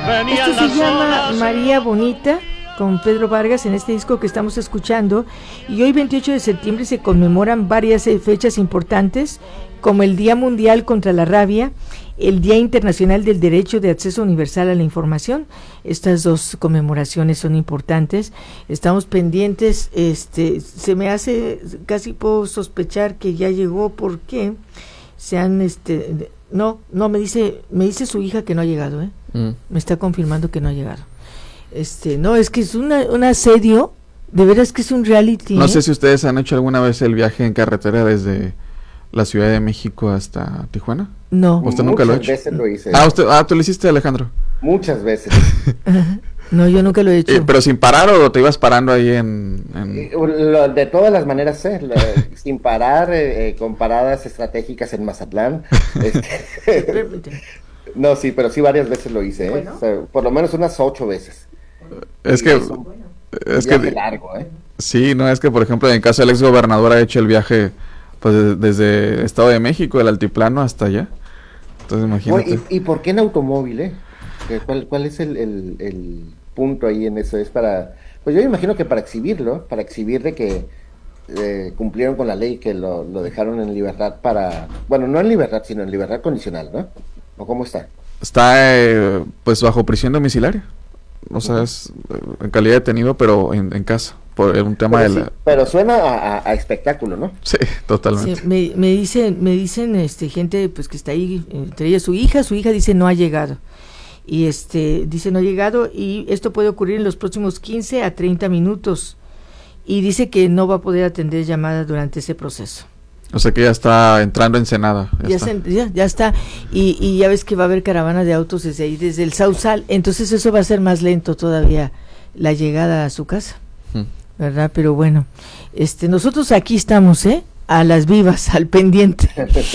Esto se llama María Bonita, con Pedro Vargas, en este disco que estamos escuchando. Y hoy 28 de septiembre se conmemoran varias fechas importantes, como el Día Mundial contra la Rabia, el Día Internacional del Derecho de Acceso Universal a la Información. Estas dos conmemoraciones son importantes. Estamos pendientes. Se me hace, casi puedo sospechar que ya llegó, porque se han no, me dice su hija que no ha llegado, me está confirmando que no ha llegado. No, es que es un asedio, de veras que es un reality. No sé si ustedes han hecho alguna vez el viaje en carretera desde la Ciudad de México hasta Tijuana. No. ¿Usted nunca lo ha hecho? Muchas veces lo hice. ¿Tú lo hiciste, Alejandro? Muchas veces. No, yo nunca lo he hecho. ¿Pero sin parar o te ibas parando ahí De todas las maneras, sin parar, con paradas estratégicas en Mazatlán. No, sí, pero sí varias veces lo hice, bueno. O sea, por lo menos unas 8 veces. Es que largo, Sí, no, es que por ejemplo en caso del ex gobernador ha hecho el viaje pues desde Estado de México, el altiplano hasta allá. Entonces imagínate. ¿Y por qué en automóvil, ¿Cuál es el punto ahí en eso? Es para, pues yo imagino que para exhibir de que cumplieron con la ley, que lo dejaron en libertad bueno, no en libertad, sino en libertad condicional, ¿no? ¿O cómo está? Está pues bajo prisión domiciliaria. O sea, es en calidad de detenido, pero en casa, por un tema pero suena a espectáculo, ¿no? Sí, totalmente. Sí, me dicen gente pues que está ahí, entre ellas su hija dice no ha llegado. Y dice no ha llegado, y esto puede ocurrir en los próximos 15 a 30 minutos. Y dice que no va a poder atender llamadas durante ese proceso. O sea que ya está entrando en Senada. Ya está. Y ya ves que va a haber caravana de autos desde ahí, desde el Sausal. Entonces eso va a ser más lento todavía la llegada a su casa. ¿Verdad? Pero bueno, nosotros aquí estamos, a las vivas, al pendiente.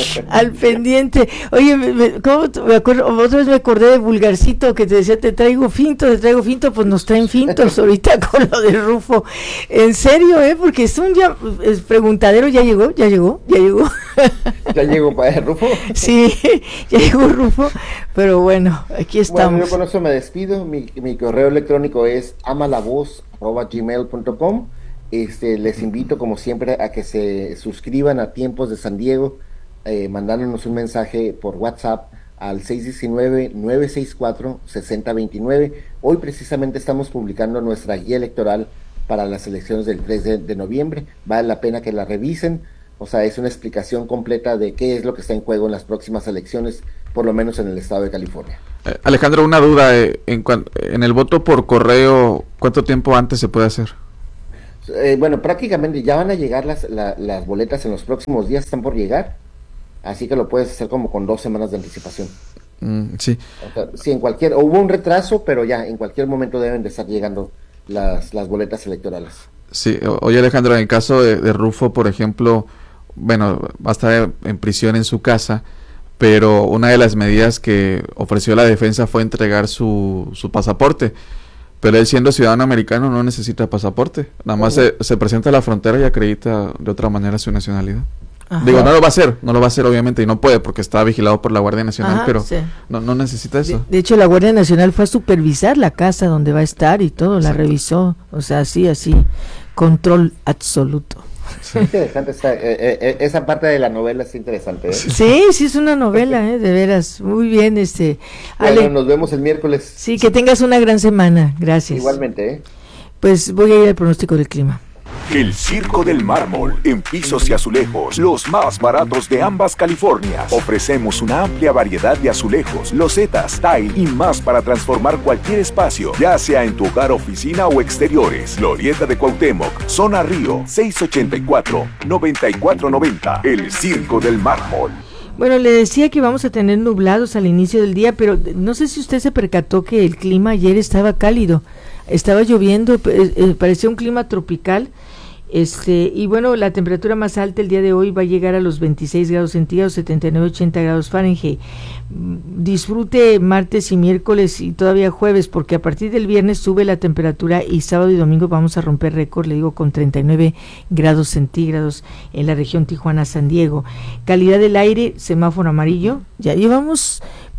Oye, ¿cómo me acuerdo? Otra vez me acordé de Vulgarcito, que te decía, te traigo finto, pues nos traen fintos ahorita con lo de Rufo. En serio, porque es un preguntadero. ¿Ya llegó? ¿Ya llegó para Rufo? Sí, ya llegó Rufo, pero bueno, aquí estamos. Bueno, yo con eso me despido. Mi correo electrónico es amalavoz@gmail.com. Les invito como siempre a que se suscriban a Tiempos de San Diego, mandándonos un mensaje por WhatsApp al 619-964-6029. Hoy precisamente estamos publicando nuestra guía electoral para las elecciones del 3 de noviembre. Vale la pena que la revisen. O sea, es una explicación completa de qué es lo que está en juego en las próximas elecciones, por lo menos en el estado de California. Alejandro, una duda, en el voto por correo, ¿cuánto tiempo antes se puede hacer? Bueno, prácticamente ya van a llegar las boletas en los próximos días, están por llegar, así que lo puedes hacer como con 2 semanas de anticipación. Sí. O sea, sí, hubo un retraso, pero ya en cualquier momento deben de estar llegando las boletas electorales. Sí, oye Alejandro, en el caso de Rufo, por ejemplo, bueno, va a estar en prisión en su casa, pero una de las medidas que ofreció la defensa fue entregar su pasaporte. Pero él, siendo ciudadano americano, no necesita pasaporte. Nada más se presenta a la frontera y acredita de otra manera su nacionalidad. Ajá. Digo, no lo va a hacer obviamente, y no puede porque está vigilado por la Guardia Nacional. Ajá, pero sí. no necesita eso. De hecho, la Guardia Nacional fue a supervisar la casa donde va a estar y todo. Exacto. La revisó, o sea, así, control absoluto. Sí. Interesante esa parte de la novela, es interesante. Sí, es una novela, de veras. Muy bien, Bueno, Ale, nos vemos el miércoles. Sí, que tengas una gran semana. Gracias. Igualmente. Pues voy a ir al pronóstico del clima. El Circo del Mármol, en pisos y azulejos, los más baratos de ambas Californias. Ofrecemos una amplia variedad de azulejos, losetas, tile y más para transformar cualquier espacio, ya sea en tu hogar, oficina o exteriores. Glorieta de Cuauhtémoc, Zona Río, 684-9490. El Circo del Mármol. Bueno, le decía que vamos a tener nublados al inicio del día, pero no sé si usted se percató que el clima ayer estaba cálido, estaba lloviendo, parecía un clima tropical. Y bueno, la temperatura más alta el día de hoy va a llegar a los 26 grados centígrados, 79-80 grados Fahrenheit. Disfrute martes y miércoles y todavía jueves, porque a partir del viernes sube la temperatura y sábado y domingo vamos a romper récord, le digo, con 39 grados centígrados en la región Tijuana-San Diego. Calidad del aire, semáforo amarillo, ya llevamos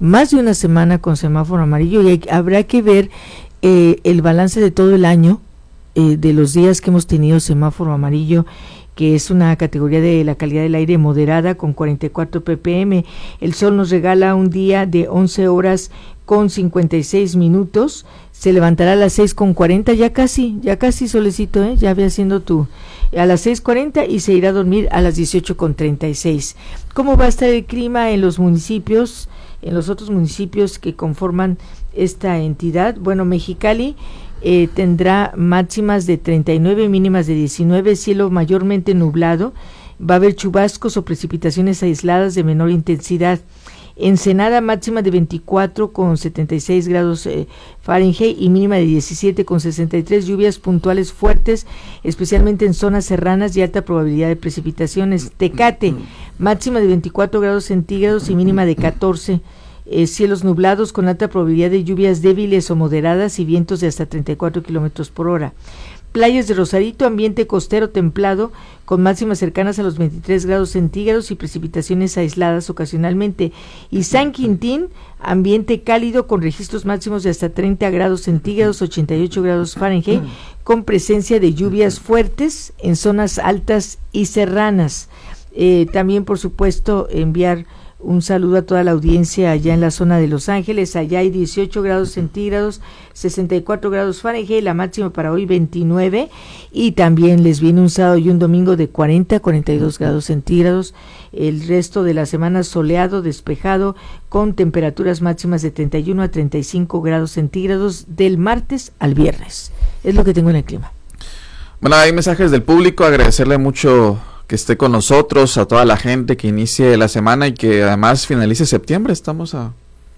más de una semana con semáforo amarillo y habrá que ver el balance de todo el año, de los días que hemos tenido semáforo amarillo, que es una categoría de la calidad del aire moderada con 44 ppm. El sol nos regala un día de 11 horas con 56 minutos, se levantará a las 6:40, ya casi solecito, ya ve haciendo a las 6:40 y se irá a dormir a las 18:36. ¿Cómo va a estar el clima en los municipios, en los otros municipios que conforman esta entidad? Bueno, Mexicali tendrá máximas de 39, mínimas de 19, cielo mayormente nublado, va a haber chubascos o precipitaciones aisladas de menor intensidad. Ensenada, máxima de 24 con 76 grados Fahrenheit y mínima de 17 con 63, lluvias puntuales fuertes, especialmente en zonas serranas y alta probabilidad de precipitaciones. Tecate, máxima de 24 grados centígrados y mínima de 14, cielos nublados con alta probabilidad de lluvias débiles o moderadas y vientos de hasta 34 kilómetros por hora. Playas de Rosarito, ambiente costero templado, con máximas cercanas a los 23 grados centígrados y precipitaciones aisladas ocasionalmente. Y San Quintín, ambiente cálido con registros máximos de hasta 30 grados centígrados, 88 grados Fahrenheit, con presencia de lluvias fuertes en zonas altas y serranas. También, por supuesto, enviar un saludo a toda la audiencia allá en la zona de Los Ángeles. Allá hay 18 grados centígrados, 64 grados Fahrenheit, la máxima para hoy 29, y también les viene un sábado y un domingo de 40 a 42 grados centígrados. El resto de la semana soleado, despejado, con temperaturas máximas de 31 a 35 grados centígrados del martes al viernes. Es lo que tengo en el clima. Bueno, hay mensajes del público, agradecerle mucho que esté con nosotros, a toda la gente que inicie la semana y que además finalice septiembre. Estamos a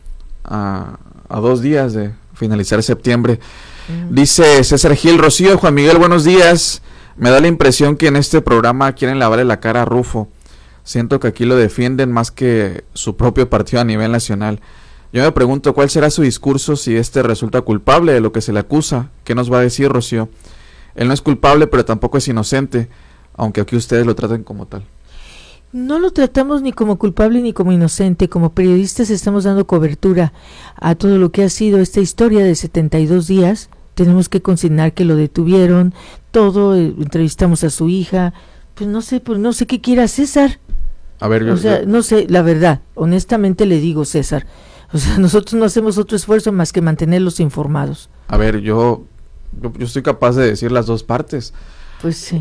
2 días de finalizar septiembre. Dice César Gil: Rocío, Juan Miguel, buenos días. Me da la impresión que en este programa quieren lavarle la cara a Rufo. Siento que aquí lo defienden más que su propio partido a nivel nacional. Yo me pregunto cuál será su discurso si este resulta culpable de lo que se le acusa. ¿Qué nos va a decir, Rocío? Él no es culpable, pero tampoco es inocente, aunque aquí ustedes lo traten como tal. No lo tratamos ni como culpable ni como inocente. Como periodistas estamos dando cobertura a todo lo que ha sido esta historia de 72 días. Tenemos que consignar que lo detuvieron, todo, entrevistamos a su hija. Pues no sé qué quiera César. A ver, no sé, la verdad, honestamente le digo, César, nosotros no hacemos otro esfuerzo más que mantenerlos informados. A ver, yo estoy capaz de decir las dos partes. Pues sí.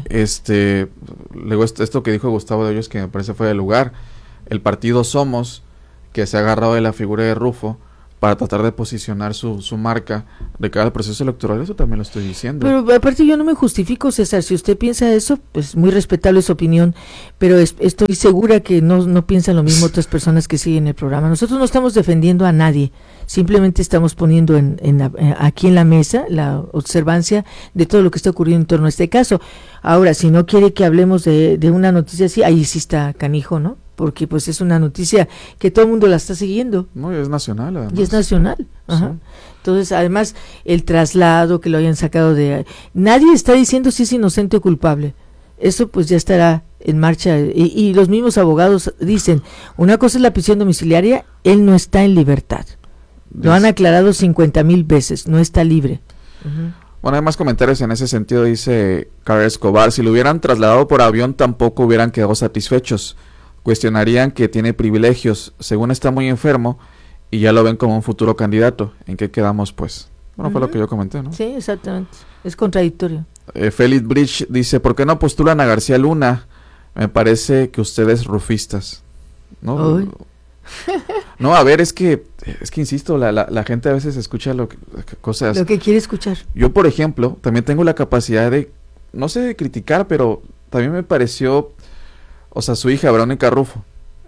Luego esto que dijo Gustavo de Hoyos, que me parece fuera de lugar. El partido Somos, que se ha agarrado de la figura de Rufo para tratar de posicionar su marca de cara al proceso electoral, eso también lo estoy diciendo. Pero aparte yo no me justifico, César, si usted piensa eso, pues muy respetable su opinión, pero estoy segura que no piensan lo mismo otras personas que siguen el programa. Nosotros no estamos defendiendo a nadie, simplemente estamos poniendo aquí en la mesa la observancia de todo lo que está ocurriendo en torno a este caso. Ahora, si no quiere que hablemos de una noticia así, ahí sí está canijo, ¿no? Porque pues es una noticia que todo el mundo la está siguiendo. No, y es nacional además. Y es nacional. Ajá. Sí. Entonces, además, el traslado que lo hayan sacado de... Nadie está diciendo si es inocente o culpable. Eso pues ya estará en marcha. Y los mismos abogados dicen, una cosa es la prisión domiciliaria, él no está en libertad. Lo han aclarado 50,000 veces, no está libre. Bueno, hay más comentarios en ese sentido, dice Carlos Escobar. Si lo hubieran trasladado por avión, tampoco hubieran quedado satisfechos. Cuestionarían que tiene privilegios, según está muy enfermo, y ya lo ven como un futuro candidato. ¿En qué quedamos, pues? Bueno, fue lo que yo comenté, ¿no? Sí, exactamente. Es contradictorio. Félix Bridge dice, ¿por qué no postulan a García Luna? Me parece que ustedes rufistas. ¿No? No, a ver, es que insisto, la gente a veces escucha cosas... Lo que quiere escuchar. Yo, por ejemplo, también tengo la capacidad de, no sé de criticar, pero también me pareció... O sea, su hija, Verónica Rufo,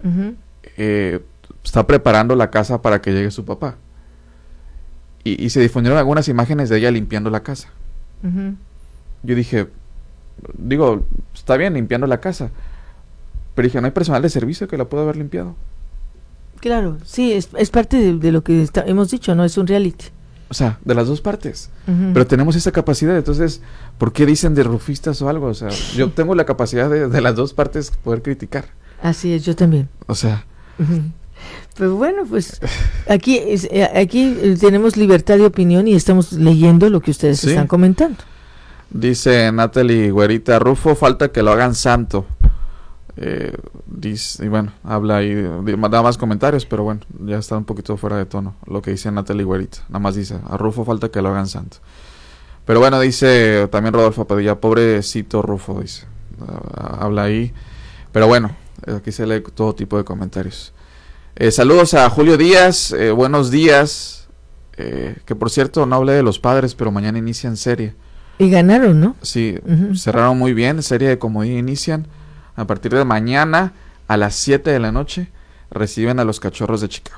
está preparando la casa para que llegue su papá. Y se difundieron algunas imágenes de ella limpiando la casa. Yo dije, está bien limpiando la casa. Pero dije, ¿no hay personal de servicio que la pueda haber limpiado? Claro, sí, es parte de lo que hemos dicho, ¿no? Es un reality. O sea, de las dos partes. Pero tenemos esa capacidad, entonces, ¿por qué dicen de rufistas o algo? O sea, yo tengo la capacidad de las dos partes poder criticar. Así es, yo también. O sea... Pero bueno, pues aquí tenemos libertad de opinión y estamos leyendo lo que ustedes están comentando. Dice Natalie Güerita, Rufo falta que lo hagan santo. Dice, y bueno, habla ahí, da más comentarios, pero bueno, ya está un poquito fuera de tono lo que dice Natalie Güerita. Nada más dice, a Rufo falta que lo hagan santo. Pero bueno, dice también Rodolfo Padilla, pobrecito Rufo, dice. Habla ahí. Pero bueno, aquí se lee todo tipo de comentarios. Saludos a Julio Díaz, buenos días. Que por cierto, no hablé de los Padres, pero mañana inician serie. Y ganaron, ¿no? Sí, cerraron muy bien, serie de comodín inician. A partir de mañana a las 7 de la noche reciben a los Cachorros de Chicago.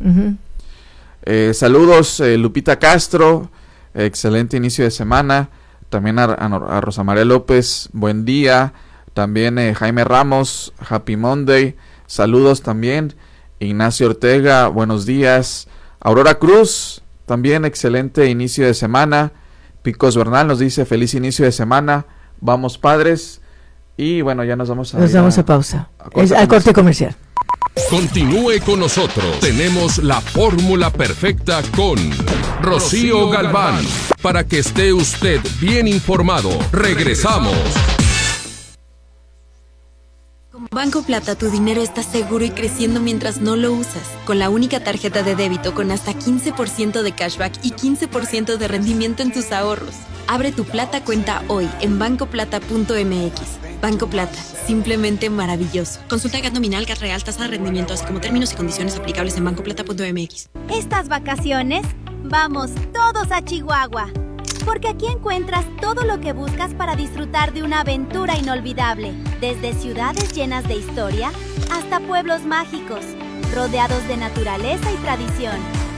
Saludos Lupita Castro, excelente inicio de semana. También a Rosa María López, buen día. También Jaime Ramos, Happy Monday. Saludos también. Ignacio Ortega, buenos días. Aurora Cruz, también excelente inicio de semana. Picos Bernal nos dice feliz inicio de semana. Vamos Padres. Y bueno, ya nos vamos a pausa. Al corte comercial. Continúe con nosotros. Tenemos la fórmula perfecta con Rocío Galván. Para que esté usted bien informado. Regresamos. Con Banco Plata tu dinero está seguro y creciendo mientras no lo usas. Con la única tarjeta de débito con hasta 15% de cashback y 15% de rendimiento en tus ahorros. Abre tu Plata cuenta hoy en bancoplata.mx. Banco Plata, simplemente maravilloso. Consulta GAT nominal, GAT real, tasa de rendimiento, así como términos y condiciones aplicables en bancoplata.mx. Estas vacaciones, vamos todos a Chihuahua. Porque aquí encuentras todo lo que buscas para disfrutar de una aventura inolvidable. Desde ciudades llenas de historia hasta pueblos mágicos, rodeados de naturaleza y tradición.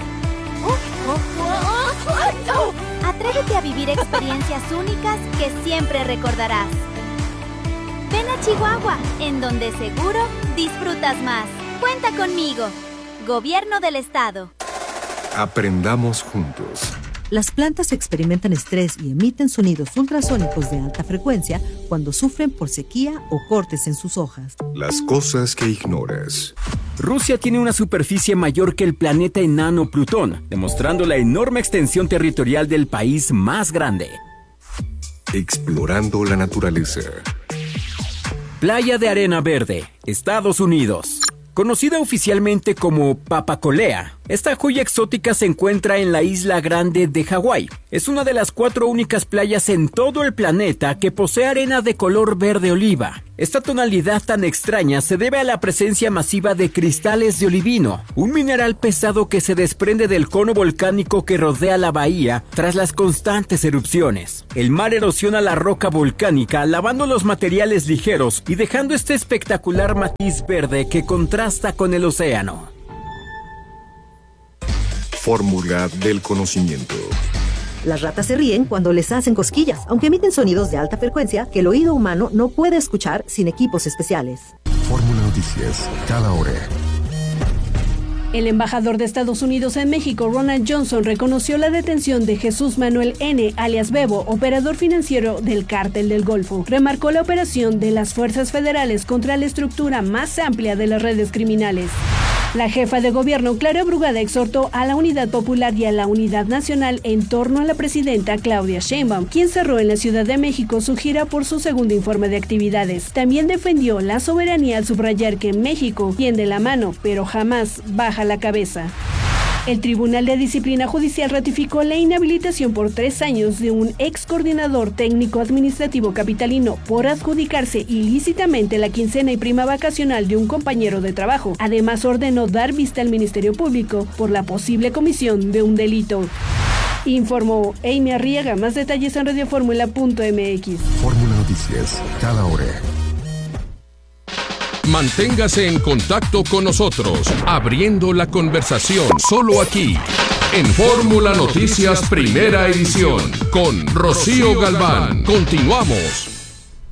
Atrévete a vivir experiencias únicas que siempre recordarás. Ven a Chihuahua, en donde seguro disfrutas más. Cuenta conmigo. Gobierno del Estado. Aprendamos juntos. Las plantas experimentan estrés y emiten sonidos ultrasónicos de alta frecuencia cuando sufren por sequía o cortes en sus hojas. Las cosas que ignoras. Rusia tiene una superficie mayor que el planeta enano Plutón, demostrando la enorme extensión territorial del país más grande. Explorando la naturaleza. Playa de Arena Verde, Estados Unidos. Conocida oficialmente como Papacolea, esta joya exótica se encuentra en la isla Grande de Hawái. Es una de las 4 únicas playas en todo el planeta que posee arena de color verde oliva. Esta tonalidad tan extraña se debe a la presencia masiva de cristales de olivino, un mineral pesado que se desprende del cono volcánico que rodea la bahía tras las constantes erupciones. El mar erosiona la roca volcánica, lavando los materiales ligeros y dejando este espectacular matiz verde que contrasta con el océano. Fórmula del conocimiento. Las ratas se ríen cuando les hacen cosquillas, aunque emiten sonidos de alta frecuencia que el oído humano no puede escuchar sin equipos especiales. Fórmula Noticias, cada hora. El embajador de Estados Unidos en México, Ronald Johnson, reconoció la detención de Jesús Manuel N., alias Bebo, operador financiero del Cártel del Golfo. Remarcó la operación de las fuerzas federales contra la estructura más amplia de las redes criminales. La jefa de gobierno, Clara Brugada, exhortó a la unidad popular y a la unidad nacional en torno a la presidenta Claudia Sheinbaum, quien cerró en la Ciudad de México su gira por su segundo informe de actividades. También defendió la soberanía al subrayar que México tiende la mano, pero jamás baja la cabeza. El Tribunal de Disciplina Judicial ratificó la inhabilitación por 3 años de un ex coordinador técnico administrativo capitalino por adjudicarse ilícitamente la quincena y prima vacacional de un compañero de trabajo. Además, ordenó dar vista al Ministerio Público por la posible comisión de un delito. Informó Amy Arriaga. Más detalles en radioformula.mx. Fórmula Noticias, cada hora. Manténgase en contacto con nosotros, abriendo la conversación solo aquí, en Fórmula Noticias Primera Edición, con Rocío Galván. Continuamos.